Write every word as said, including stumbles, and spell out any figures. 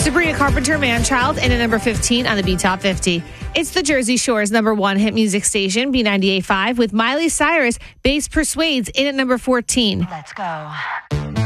Sabrina Carpenter, Man-Child, in at number fifteen on the B Top fifty. It's the Jersey Shore's number one hit music station, B ninety-eight point five, with Miley Cyrus, Bass Persuades, in at number fourteen. Let's go.